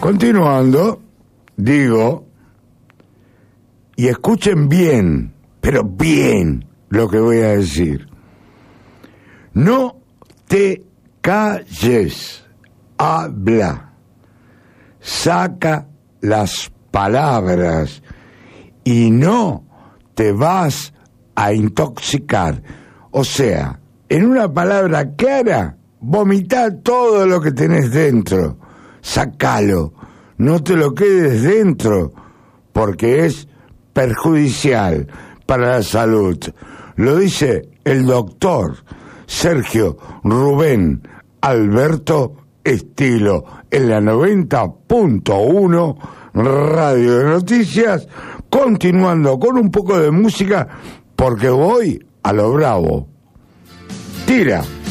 Continuando, digo, y escuchen bien, pero bien lo que voy a decir. No te calles, habla, saca las palabras y no te vas a intoxicar. O sea, en una palabra clara, vomitá todo lo que tenés dentro, sacalo, no te lo quedes dentro, porque es perjudicial para la salud. Lo dice el doctor Sergio Rubén Alberto Estilo en la 90.1 Radio de Noticias, continuando con un poco de música, porque voy a lo bravo. Tira.